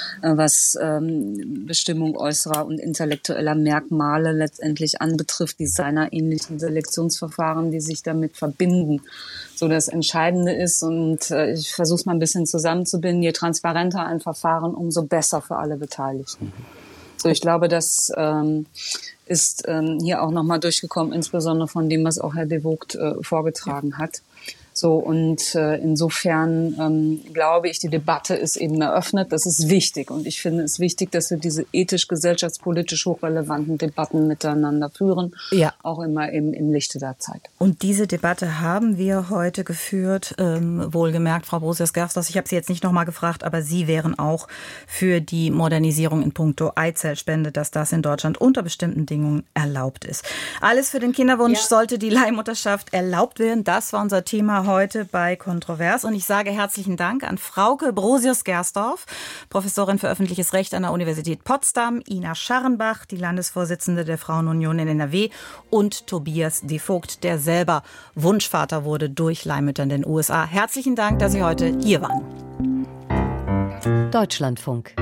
was ähm, Bestimmung äußerer und intellektueller Merkmale letztendlich anbetrifft, designerähnlichen Selektionsverfahren, die sich damit verbinden. So, das Entscheidende ist, und äh, ich versuche es mal ein bisschen zusammenzubinden, je transparenter ein Verfahren, umso besser für alle Beteiligten. So, ich glaube, das ähm, ist ähm, hier auch nochmal durchgekommen, insbesondere von dem, was auch Herr de Vogt äh, vorgetragen hat. So, und äh, insofern ähm, glaube ich, die Debatte ist eben eröffnet. Das ist wichtig. Und ich finde es wichtig, dass wir diese ethisch-gesellschaftspolitisch hochrelevanten Debatten miteinander führen. Ja. Auch immer im, im Lichte der Zeit.
Und diese Debatte haben wir heute geführt. Ähm, wohlgemerkt, Frau Brosius-Gersdorf, ich habe Sie jetzt nicht nochmal gefragt, aber Sie wären auch für die Modernisierung in puncto Eizellspende, dass das in Deutschland unter bestimmten Bedingungen erlaubt ist. Alles für den Kinderwunsch, ja. Sollte die Leihmutterschaft erlaubt werden. Das war unser Thema heute bei Kontrovers. Und ich sage herzlichen Dank an Frauke Brosius-Gersdorf, Professorin für öffentliches Recht an der Universität Potsdam, Ina Scharrenbach, die Landesvorsitzende der Frauenunion in N R W, und Tobias Devogt, der selber Wunschvater wurde durch Leihmütter in den U S A. Herzlichen Dank, dass Sie heute hier waren.
Deutschlandfunk.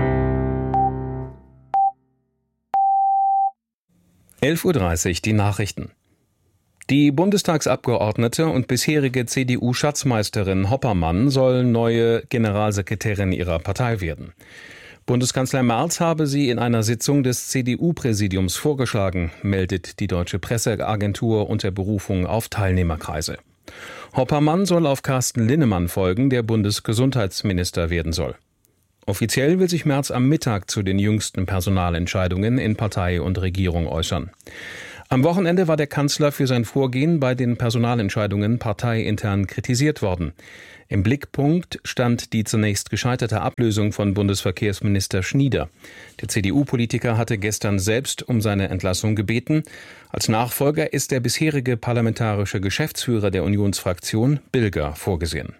elf Uhr dreißig, die Nachrichten. Die Bundestagsabgeordnete und bisherige C D U-Schatzmeisterin Hoppermann soll neue Generalsekretärin ihrer Partei werden. Bundeskanzler Merz habe sie in einer Sitzung des C D U-Präsidiums vorgeschlagen, meldet die Deutsche Presseagentur unter Berufung auf Teilnehmerkreise. Hoppermann soll auf Carsten Linnemann folgen, der Bundesgesundheitsminister werden soll. Offiziell will sich Merz am Mittag zu den jüngsten Personalentscheidungen in Partei und Regierung äußern. Am Wochenende war der Kanzler für sein Vorgehen bei den Personalentscheidungen parteiintern kritisiert worden. Im Blickpunkt stand die zunächst gescheiterte Ablösung von Bundesverkehrsminister Schnieder. Der C D U-Politiker hatte gestern selbst um seine Entlassung gebeten. Als Nachfolger ist der bisherige parlamentarische Geschäftsführer der Unionsfraktion Bilger vorgesehen.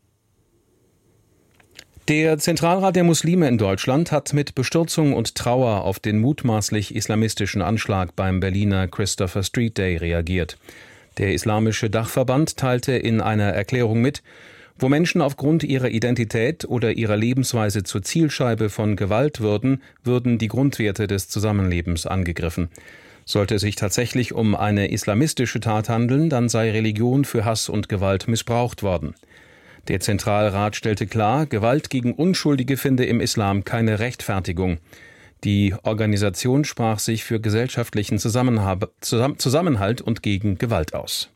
Der Zentralrat der Muslime in Deutschland hat mit Bestürzung und Trauer auf den mutmaßlich islamistischen Anschlag beim Berliner Christopher Street Day reagiert. Der Islamische Dachverband teilte in einer Erklärung mit: Wo Menschen aufgrund ihrer Identität oder ihrer Lebensweise zur Zielscheibe von Gewalt würden, würden die Grundwerte des Zusammenlebens angegriffen. Sollte es sich tatsächlich um eine islamistische Tat handeln, dann sei Religion für Hass und Gewalt missbraucht worden. Der Zentralrat stellte klar, Gewalt gegen Unschuldige finde im Islam keine Rechtfertigung. Die Organisation sprach sich für gesellschaftlichen Zusammenhalt und gegen Gewalt aus.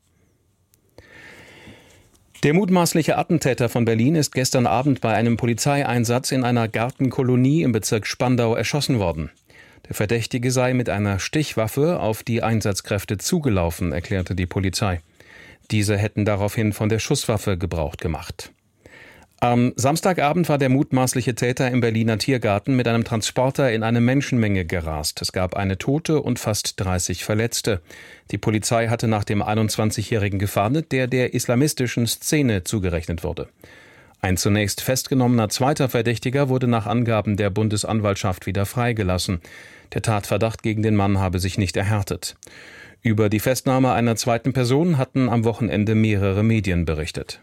Der mutmaßliche Attentäter von Berlin ist gestern Abend bei einem Polizeieinsatz in einer Gartenkolonie im Bezirk Spandau erschossen worden. Der Verdächtige sei mit einer Stichwaffe auf die Einsatzkräfte zugelaufen, erklärte die Polizei. Diese hätten daraufhin von der Schusswaffe Gebrauch gemacht. Am Samstagabend war der mutmaßliche Täter im Berliner Tiergarten mit einem Transporter in eine Menschenmenge gerast. Es gab eine Tote und fast dreißig Verletzte. Die Polizei hatte nach dem einundzwanzigjährigen gefahndet, der der islamistischen Szene zugerechnet wurde. Ein zunächst festgenommener zweiter Verdächtiger wurde nach Angaben der Bundesanwaltschaft wieder freigelassen. Der Tatverdacht gegen den Mann habe sich nicht erhärtet. Über die Festnahme einer zweiten Person hatten am Wochenende mehrere Medien berichtet.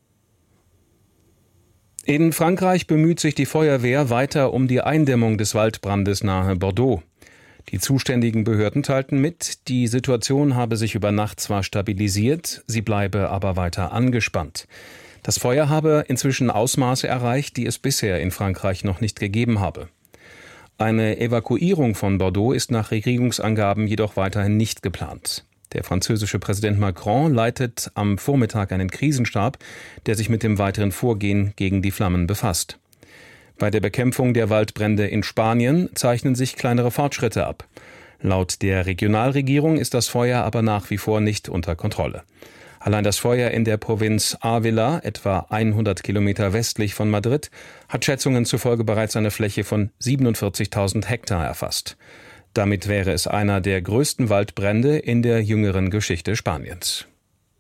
In Frankreich bemüht sich die Feuerwehr weiter um die Eindämmung des Waldbrandes nahe Bordeaux. Die zuständigen Behörden teilten mit, die Situation habe sich über Nacht zwar stabilisiert, sie bleibe aber weiter angespannt. Das Feuer habe inzwischen Ausmaße erreicht, die es bisher in Frankreich noch nicht gegeben habe. Eine Evakuierung von Bordeaux ist nach Regierungsangaben jedoch weiterhin nicht geplant. Der französische Präsident Macron leitet am Vormittag einen Krisenstab, der sich mit dem weiteren Vorgehen gegen die Flammen befasst. Bei der Bekämpfung der Waldbrände in Spanien zeichnen sich kleinere Fortschritte ab. Laut der Regionalregierung ist das Feuer aber nach wie vor nicht unter Kontrolle. Allein das Feuer in der Provinz Ávila, etwa hundert Kilometer westlich von Madrid, hat Schätzungen zufolge bereits eine Fläche von siebenundvierzigtausend Hektar erfasst. Damit wäre es einer der größten Waldbrände in der jüngeren Geschichte Spaniens.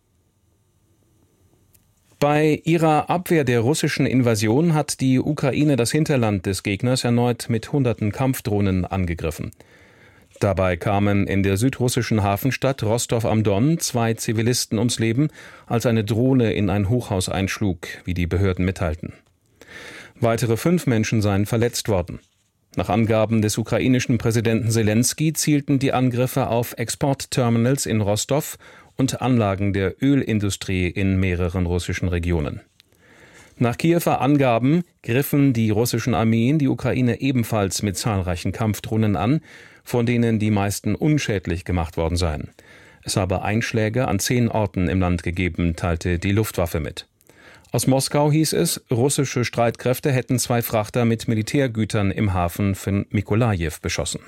Bei ihrer Abwehr der russischen Invasion hat die Ukraine das Hinterland des Gegners erneut mit hunderten Kampfdrohnen angegriffen. Dabei kamen in der südrussischen Hafenstadt Rostov am Don zwei Zivilisten ums Leben, als eine Drohne in ein Hochhaus einschlug, wie die Behörden mitteilten. Weitere fünf Menschen seien verletzt worden. Nach Angaben des ukrainischen Präsidenten Selenskyj zielten die Angriffe auf Exportterminals in Rostov und Anlagen der Ölindustrie in mehreren russischen Regionen. Nach Kiewer Angaben griffen die russischen Armeen die Ukraine ebenfalls mit zahlreichen Kampfdrohnen an, von denen die meisten unschädlich gemacht worden seien. Es habe Einschläge an zehn Orten im Land gegeben, teilte die Luftwaffe mit. Aus Moskau hieß es, russische Streitkräfte hätten zwei Frachter mit Militärgütern im Hafen von Mykolajiw beschossen.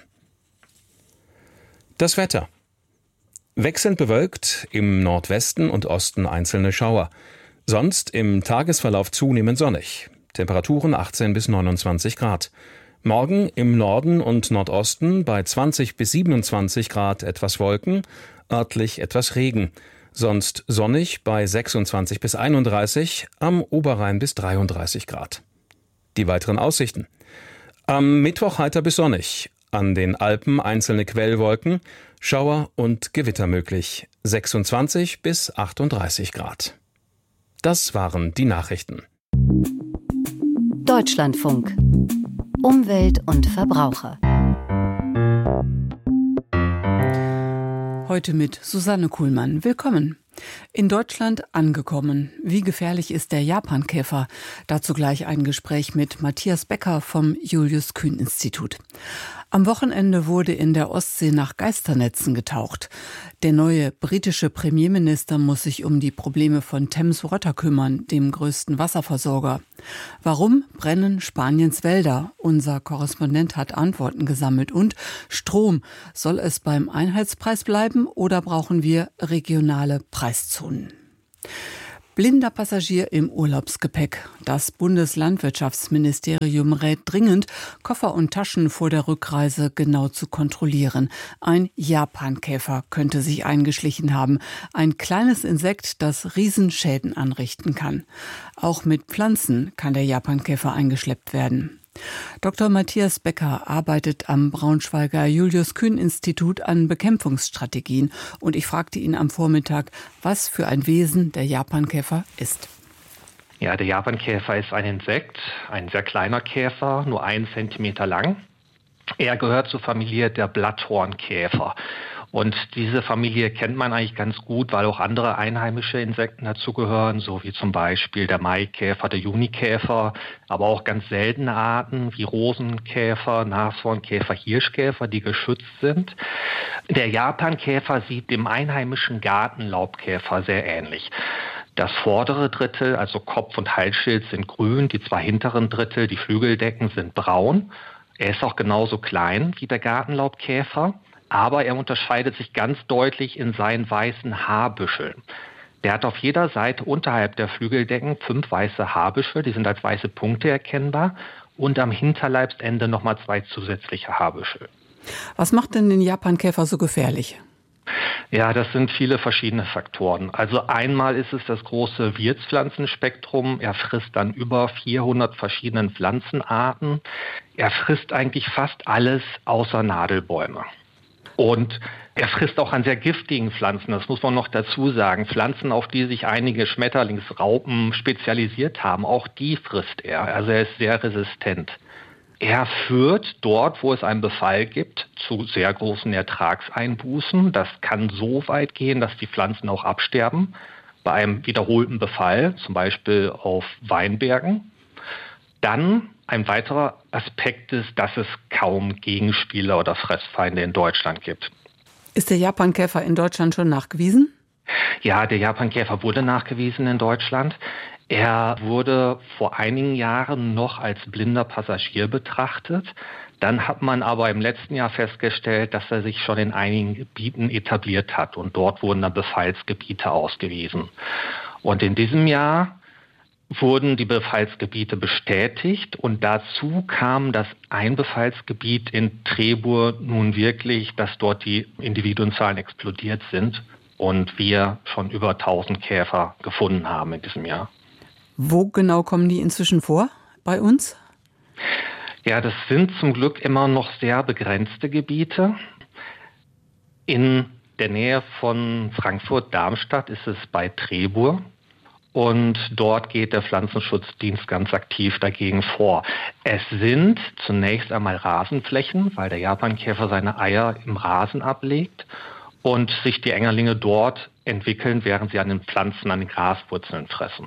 Das Wetter. Wechselnd bewölkt, im Nordwesten und Osten einzelne Schauer. Sonst im Tagesverlauf zunehmend sonnig. Temperaturen achtzehn bis neunundzwanzig Grad. Morgen im Norden und Nordosten bei zwanzig bis siebenundzwanzig Grad etwas Wolken, örtlich etwas Regen. Sonst sonnig bei sechsundzwanzig bis einunddreißig, am Oberrhein bis dreiunddreißig Grad. Die weiteren Aussichten. Am Mittwoch heiter bis sonnig. An den Alpen einzelne Quellwolken, Schauer und Gewitter möglich. sechsundzwanzig bis achtunddreißig Grad. Das waren die Nachrichten.
Deutschlandfunk. Umwelt und Verbraucher.
Heute mit Susanne Kuhlmann. Willkommen. In Deutschland angekommen. Wie gefährlich ist der Japankäfer? Dazu gleich ein Gespräch mit Matthias Becker vom Julius-Kühn-Institut. Am Wochenende wurde in der Ostsee nach Geisternetzen getaucht. Der neue britische Premierminister muss sich um die Probleme von Thames Water kümmern, dem größten Wasserversorger. Warum brennen Spaniens Wälder? Unser Korrespondent hat Antworten gesammelt. Und Strom, soll es beim Einheitspreis bleiben oder brauchen wir regionale Preiszonen? Blinder Passagier im Urlaubsgepäck. Das Bundeslandwirtschaftsministerium rät dringend, Koffer und Taschen vor der Rückreise genau zu kontrollieren. Ein Japankäfer könnte sich eingeschlichen haben. Ein kleines Insekt, das Riesenschäden anrichten kann. Auch mit Pflanzen kann der Japankäfer eingeschleppt werden. Doktor Matthias Becker arbeitet am Braunschweiger Julius-Kühn-Institut an Bekämpfungsstrategien. Und ich fragte ihn am Vormittag, was für ein Wesen der Japankäfer ist.
Ja, der Japankäfer ist ein Insekt, ein sehr kleiner Käfer, nur einen Zentimeter lang. Er gehört zur Familie der Blatthornkäfer. Und diese Familie kennt man eigentlich ganz gut, weil auch andere einheimische Insekten dazugehören, so wie zum Beispiel der Maikäfer, der Junikäfer, aber auch ganz seltene Arten wie Rosenkäfer, Nashornkäfer, Hirschkäfer, die geschützt sind. Der Japankäfer sieht dem einheimischen Gartenlaubkäfer sehr ähnlich. Das vordere Drittel, also Kopf und Halsschild, sind grün, die zwei hinteren Drittel, die Flügeldecken, sind braun. Er ist auch genauso klein wie der Gartenlaubkäfer. Aber er unterscheidet sich ganz deutlich in seinen weißen Haarbüscheln. Der hat auf jeder Seite unterhalb der Flügeldecken fünf weiße Haarbüschel, die sind als weiße Punkte erkennbar. Und am Hinterleibsende nochmal zwei zusätzliche Haarbüschel.
Was macht denn den Japankäfer so gefährlich?
Ja, das sind viele verschiedene Faktoren. Also einmal ist es das große Wirtspflanzenspektrum. Er frisst dann über vierhundert verschiedenen Pflanzenarten. Er frisst eigentlich fast alles außer Nadelbäume. Und er frisst auch an sehr giftigen Pflanzen, das muss man noch dazu sagen. Pflanzen, auf die sich einige Schmetterlingsraupen spezialisiert haben, auch die frisst er. Also er ist sehr resistent. Er führt dort, wo es einen Befall gibt, zu sehr großen Ertragseinbußen. Das kann so weit gehen, dass die Pflanzen auch absterben. Bei einem wiederholten Befall, zum Beispiel auf Weinbergen. Dann ein weiterer Aspekt ist, dass es kaum Gegenspieler oder Fressfeinde in Deutschland gibt.
Ist der Japankäfer in Deutschland schon nachgewiesen?
Ja, der Japankäfer wurde nachgewiesen in Deutschland. Er wurde vor einigen Jahren noch als blinder Passagier betrachtet. Dann hat man aber im letzten Jahr festgestellt, dass er sich schon in einigen Gebieten etabliert hat. Und dort wurden dann Befallsgebiete ausgewiesen. Und in diesem Jahr wurden die Befallsgebiete bestätigt und dazu kam, dass ein Befallsgebiet in Trebur nun wirklich, dass dort die Individuenzahlen explodiert sind und wir schon über tausend Käfer gefunden haben in diesem Jahr.
Wo genau kommen die inzwischen vor bei uns?
Ja, das sind zum Glück immer noch sehr begrenzte Gebiete. In der Nähe von Frankfurt-Darmstadt ist es bei Trebur. Und dort geht der Pflanzenschutzdienst ganz aktiv dagegen vor. Es sind zunächst einmal Rasenflächen, weil der Japankäfer seine Eier im Rasen ablegt und sich die Engerlinge dort entwickeln, während sie an den Pflanzen, an den Graswurzeln fressen.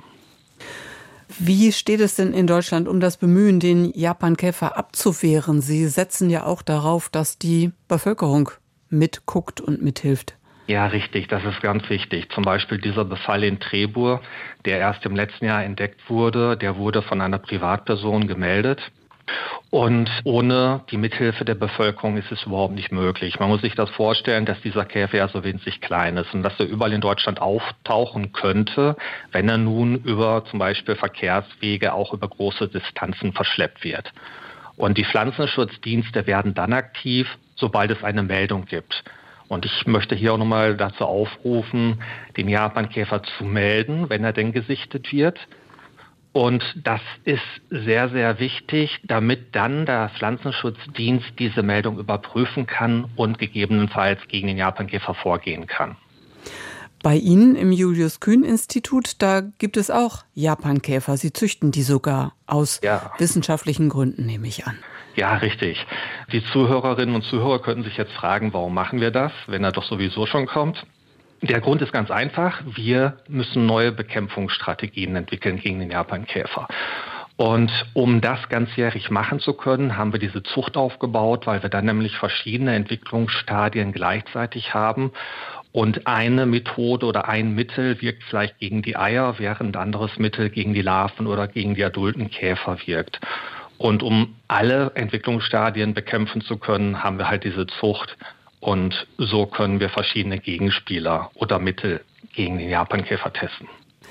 Wie steht es denn in Deutschland um das Bemühen, den Japankäfer abzuwehren? Sie setzen ja auch darauf, dass die Bevölkerung mitguckt und mithilft.
Ja, richtig, das ist ganz wichtig. Zum Beispiel dieser Befall in Trebur, der erst im letzten Jahr entdeckt wurde, der wurde von einer Privatperson gemeldet. Und ohne die Mithilfe der Bevölkerung ist es überhaupt nicht möglich. Man muss sich das vorstellen, dass dieser Käfer ja so winzig klein ist und dass er überall in Deutschland auftauchen könnte, wenn er nun über zum Beispiel Verkehrswege auch über große Distanzen verschleppt wird. Und die Pflanzenschutzdienste werden dann aktiv, sobald es eine Meldung gibt. Und ich möchte hier auch nochmal dazu aufrufen, den Japankäfer zu melden, wenn er denn gesichtet wird. Und das ist sehr, sehr wichtig, damit dann der Pflanzenschutzdienst diese Meldung überprüfen kann und gegebenenfalls gegen den Japankäfer vorgehen kann.
Bei Ihnen im Julius-Kühn-Institut, da gibt es auch Japankäfer. Sie züchten die sogar aus ja. wissenschaftlichen Gründen, nehme ich an.
Ja, richtig. Die Zuhörerinnen und Zuhörer könnten sich jetzt fragen, warum machen wir das, wenn er doch sowieso schon kommt? Der Grund ist ganz einfach. Wir müssen neue Bekämpfungsstrategien entwickeln gegen den Japankäfer. Und um das ganzjährig machen zu können, haben wir diese Zucht aufgebaut, weil wir dann nämlich verschiedene Entwicklungsstadien gleichzeitig haben. Und eine Methode oder ein Mittel wirkt vielleicht gegen die Eier, während ein anderes Mittel gegen die Larven oder gegen die adulten Käfer wirkt. Und um alle Entwicklungsstadien bekämpfen zu können, haben wir halt diese Zucht. Und so können wir verschiedene Gegenspieler oder Mittel gegen den Japankäfer testen.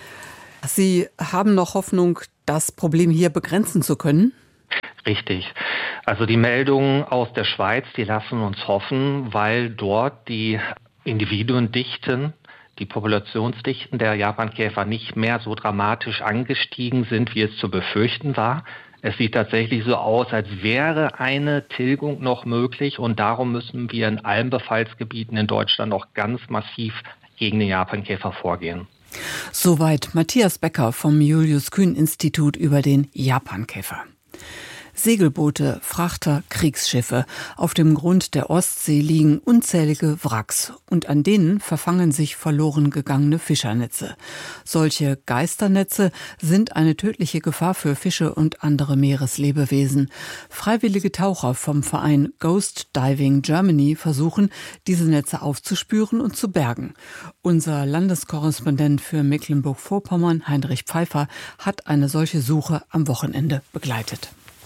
Sie haben noch Hoffnung, das Problem hier begrenzen zu können?
Richtig. Also die Meldungen aus der Schweiz, die lassen uns hoffen, weil dort die Individuendichten, die Populationsdichten der Japankäfer nicht mehr so dramatisch angestiegen sind, wie es zu befürchten war. Es sieht tatsächlich so aus, als wäre eine Tilgung noch möglich und darum müssen wir in allen Befallsgebieten in Deutschland auch ganz massiv gegen den Japankäfer vorgehen.
Soweit Matthias Becker vom Julius-Kühn-Institut über den Japankäfer. Segelboote, Frachter, Kriegsschiffe. Auf dem Grund der Ostsee liegen unzählige Wracks und an denen verfangen sich verloren gegangene Fischernetze. Solche Geisternetze sind eine tödliche Gefahr für Fische und andere Meereslebewesen. Freiwillige Taucher vom Verein Ghost Diving Germany versuchen, diese Netze aufzuspüren und zu bergen. Unser Landeskorrespondent für Mecklenburg-Vorpommern, Heinrich Pfeiffer, hat eine solche Suche am Wochenende begleitet.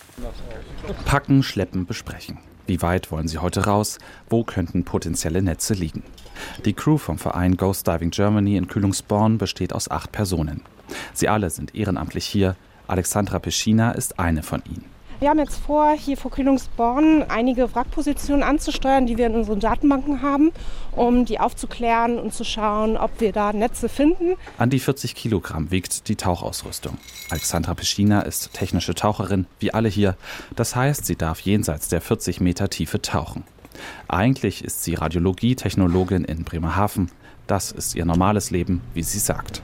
Packen, schleppen, besprechen. Wie weit wollen Sie heute raus? Wo könnten potenzielle Netze liegen? Die Crew vom Verein Ghost Diving Germany in Kühlungsborn besteht aus acht Personen. Sie alle sind ehrenamtlich hier. Alexandra Peschina ist eine von ihnen.
Wir haben jetzt vor, hier vor Kühlungsborn einige Wrackpositionen anzusteuern, die wir in unseren Datenbanken haben, um die aufzuklären und zu schauen, ob wir da Netze finden.
An die vierzig Kilogramm wiegt die Tauchausrüstung. Alexandra Peschina ist technische Taucherin, wie alle hier. Das heißt, sie darf jenseits der vierzig Meter Tiefe tauchen. Eigentlich ist sie Radiologie-Technologin in Bremerhaven. Das ist ihr normales Leben, wie sie sagt.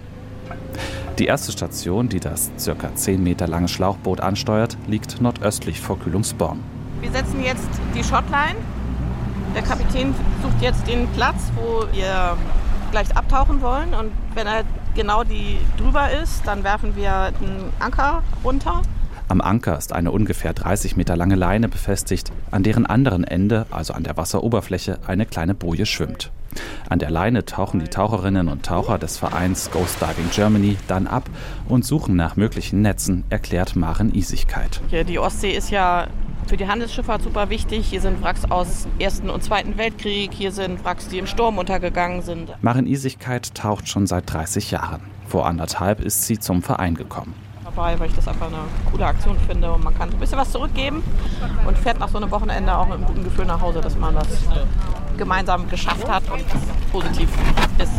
Die erste Station, die das ca. zehn Meter lange Schlauchboot ansteuert, liegt nordöstlich vor Kühlungsborn.
Wir setzen jetzt die Shotline. Der Kapitän sucht jetzt den Platz, wo wir gleich abtauchen wollen. Und wenn er genau die drüber ist, dann werfen wir einen Anker runter.
Am Anker ist eine ungefähr dreißig Meter lange Leine befestigt, an deren anderen Ende, also an der Wasseroberfläche, eine kleine Boje schwimmt. An der Leine tauchen die Taucherinnen und Taucher des Vereins Ghost Diving Germany dann ab und suchen nach möglichen Netzen, erklärt Maren Isigkeit.
Die Ostsee ist ja für die Handelsschifffahrt super wichtig. Hier sind Wracks aus Ersten und Zweiten Weltkrieg, hier sind Wracks, die im Sturm untergegangen sind.
Maren Isigkeit taucht schon seit dreißig Jahren. Vor anderthalb ist sie zum Verein gekommen.
Dabei, weil ich das einfach eine coole Aktion finde und man kann so ein bisschen was zurückgeben und fährt nach so einem Wochenende auch mit einem guten Gefühl nach Hause, dass man das gemeinsam geschafft hat und positiv ist.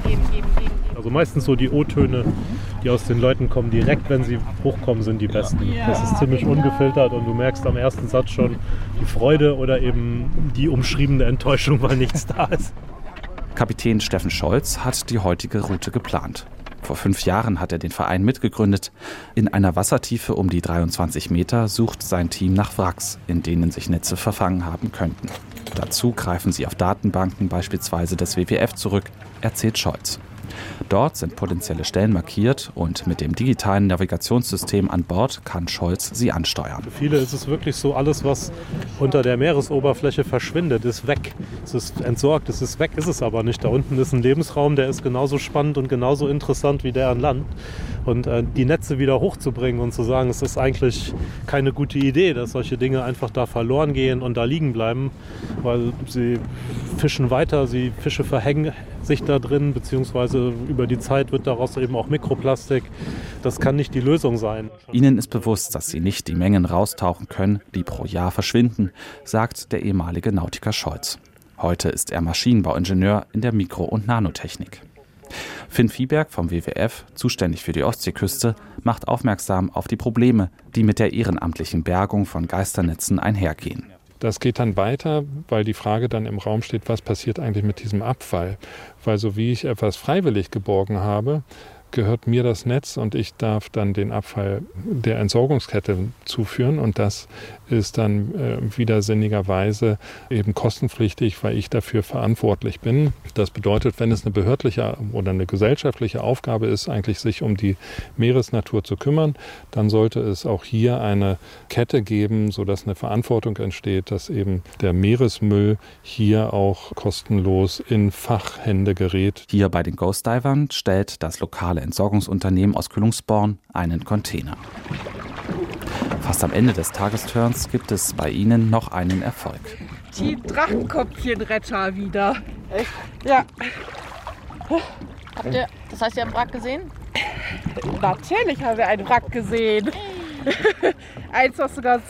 Also meistens so die O-Töne, die aus den Leuten kommen, direkt wenn sie hochkommen, sind die besten. Das ist ziemlich ungefiltert und du merkst am ersten Satz schon die Freude oder eben die umschriebene Enttäuschung, weil nichts da ist.
Kapitän Steffen Scholz hat die heutige Route geplant. Vor fünf Jahren hat er den Verein mitgegründet. In einer Wassertiefe um die dreiundzwanzig Meter sucht sein Team nach Wracks, in denen sich Netze verfangen haben könnten. Dazu greifen sie auf Datenbanken, beispielsweise des W W F, zurück, erzählt Scholz. Dort sind potenzielle Stellen markiert und mit dem digitalen Navigationssystem an Bord kann Scholz sie ansteuern.
Für viele ist es wirklich so, alles, was unter der Meeresoberfläche verschwindet, ist weg. Es ist entsorgt, es ist weg, ist es aber nicht. Da unten ist ein Lebensraum, der ist genauso spannend und genauso interessant wie der an Land. Und äh, die Netze wieder hochzubringen und zu sagen, es ist eigentlich keine gute Idee, dass solche Dinge einfach da verloren gehen und da liegen bleiben, weil sie fischen weiter, sie Fische verhängen sich da drin, beziehungsweise über die Zeit wird daraus eben auch Mikroplastik. Das kann nicht die Lösung sein.
Ihnen ist bewusst, dass sie nicht die Mengen raustauchen können, die pro Jahr verschwinden, sagt der ehemalige Nautiker Scholz. Heute ist er Maschinenbauingenieur in der Mikro- und Nanotechnik. Finn Viehberg vom W W F, zuständig für die Ostseeküste, macht aufmerksam auf die Probleme, die mit der ehrenamtlichen Bergung von Geisternetzen einhergehen.
Das geht dann weiter, weil die Frage dann im Raum steht, was passiert eigentlich mit diesem Abfall? Weil so wie ich etwas freiwillig geborgen habe, gehört mir das Netz und ich darf dann den Abfall der Entsorgungskette zuführen und das ist dann äh, widersinnigerweise eben kostenpflichtig, weil ich dafür verantwortlich bin. Das bedeutet, wenn es eine behördliche oder eine gesellschaftliche Aufgabe ist, eigentlich sich um die Meeresnatur zu kümmern, dann sollte es auch hier eine Kette geben, sodass eine Verantwortung entsteht, dass eben der Meeresmüll hier auch kostenlos in Fachhände gerät.
Hier bei den Ghost Divern stellt das lokale Entsorgungsunternehmen aus Kühlungsborn einen Container. Fast am Ende des Tagesturns gibt es bei ihnen noch einen Erfolg.
Die Drachenkopfchenretter wieder. Echt? Ja.
Habt ihr, das heißt, ihr habt Wrack gesehen?
Natürlich haben wir einen Wrack gesehen. Eins, was sogar